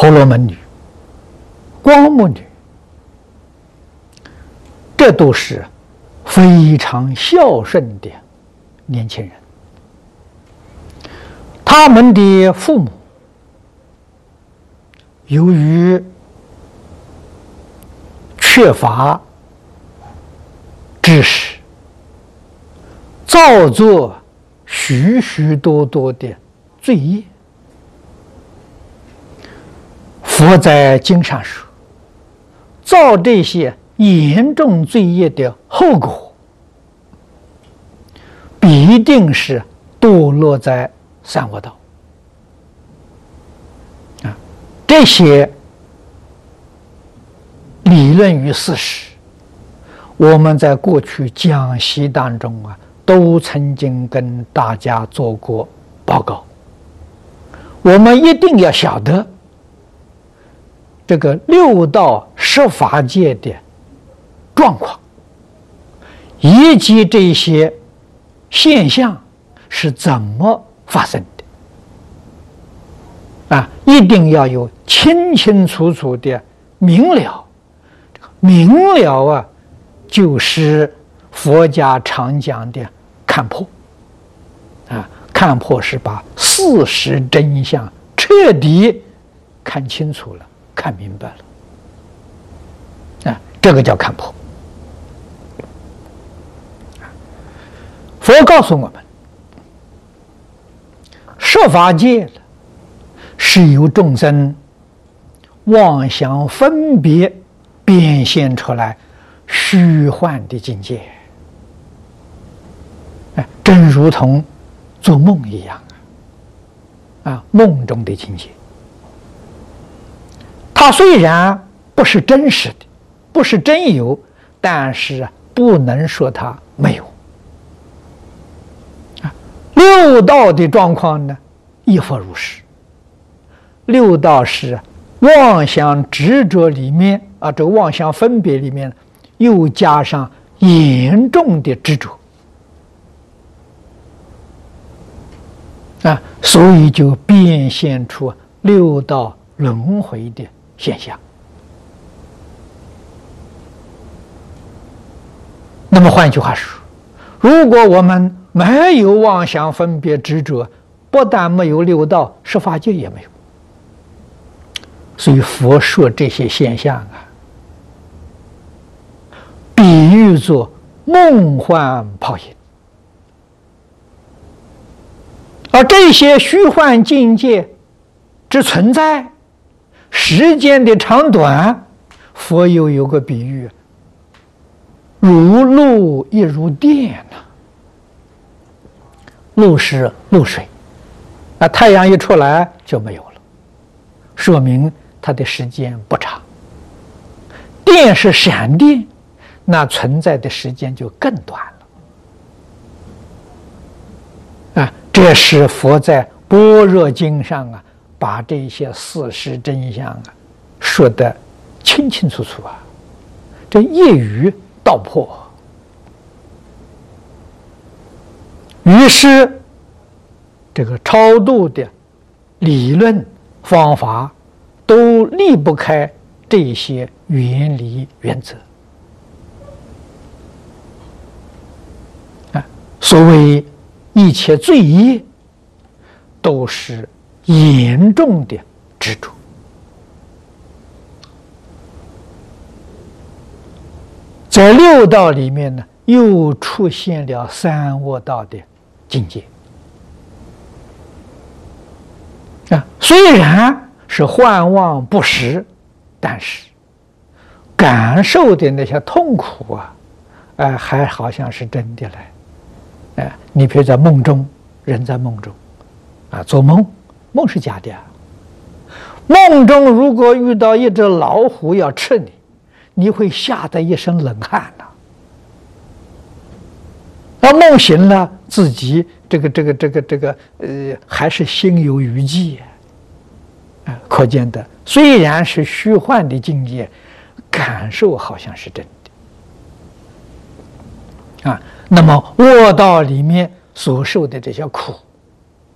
婆罗门女、光目女，这都是非常孝顺的年轻人。他们的父母由于缺乏知识，造作许许多多的罪业。佛在经上说，造这些严重罪业的后果，必定是堕落在三恶道。这些理论与事实，我们在过去讲习当中都曾经跟大家做过报告。我们一定要晓得这个六道十法界的状况，以及这些现象是怎么发生的一定要有清清楚楚的明了。明了就是佛家常讲的看破看破是把事实真相彻底看清楚了，看明白了这个叫看破。佛告诉我们，设法界是由众生妄想分别变现出来虚幻的境界，正如同做梦一样梦中的境界。它虽然不是真实的，不是真有，但是不能说它没有。六道的状况呢，亦复如是。六道是妄想执着里面这个妄想分别里面又加上严重的执着所以就变现出六道轮回的现象。那么换句话说，如果我们没有妄想分别执着，不但没有六道，十法界也没有。所以佛说这些现象比喻作梦幻泡影，而这些虚幻境界之存在，时间的长短，佛又有个比喻，如露亦如电露是露水太阳一出来就没有了，说明它的时间不长。电是闪电，那存在的时间就更短了这是佛在般若经上把这些事实真相说得清清楚楚这一语道破。于是这个超度的理论方法都离不开这些原理原则所谓一切罪业都是严重的执着。在六道里面呢，又出现了三恶道的境界虽然是幻妄不实，但是感受的那些痛苦还好像是真的来你比如在梦中，人在梦中做梦，梦是假的梦中如果遇到一只老虎要吃你，你会吓得一身冷汗梦醒了，自己还是心有余悸可见的，虽然是虚幻的境界，感受好像是真的那么恶道里面所受的这些苦，